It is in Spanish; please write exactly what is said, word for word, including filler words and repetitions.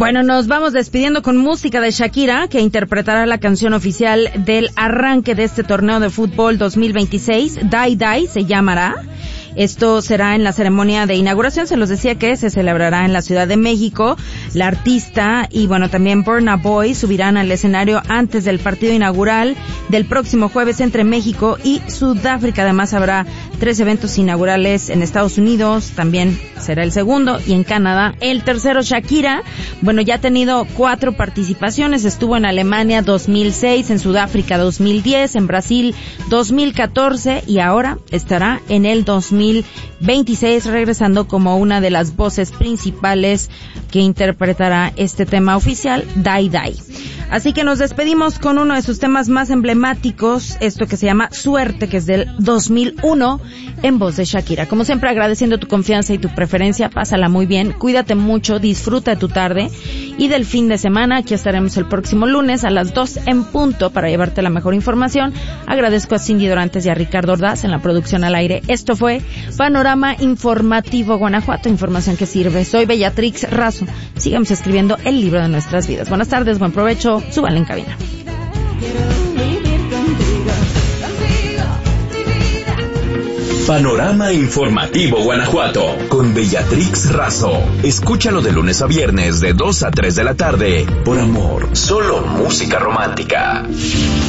Bueno, nos vamos despidiendo con música de Shakira, que interpretará la canción oficial del arranque de este torneo de fútbol dos mil veintiséis. Die Die se llamará. Esto será en la ceremonia de inauguración, se los decía que se celebrará en la Ciudad de México. La artista y bueno, también Burna Boy subirán al escenario antes del partido inaugural del próximo jueves entre México y Sudáfrica. Además habrá tres eventos inaugurales en Estados Unidos, también será el segundo, y en Canadá el tercero. Shakira, bueno, ya ha tenido cuatro participaciones, estuvo en Alemania dos mil seis, en Sudáfrica dos mil diez, en Brasil dos mil catorce y ahora estará en el dos mil veintiséis regresando como una de las voces principales que interpretará este tema oficial, Die Die. Así que nos despedimos con uno de sus temas más emblemáticos, esto que se llama Suerte, que es del dos mil uno, en voz de Shakira. Como siempre, agradeciendo tu confianza y tu preferencia, pásala muy bien, cuídate mucho, disfruta de tu tarde y del fin de semana. Aquí estaremos el próximo lunes a las dos en punto para llevarte la mejor información. Agradezco a Cindy Dorantes y a Ricardo Ordaz en la producción al aire. Esto fue Panorama Informativo Guanajuato, información que sirve. Soy Bellatrix Razo. Sigamos escribiendo el libro de nuestras vidas. Buenas tardes, buen provecho. Súbanle en cabina. Panorama Informativo Guanajuato con Bellatrix Razo. Escúchalo de lunes a viernes de dos a tres de la tarde. Por amor, solo música romántica.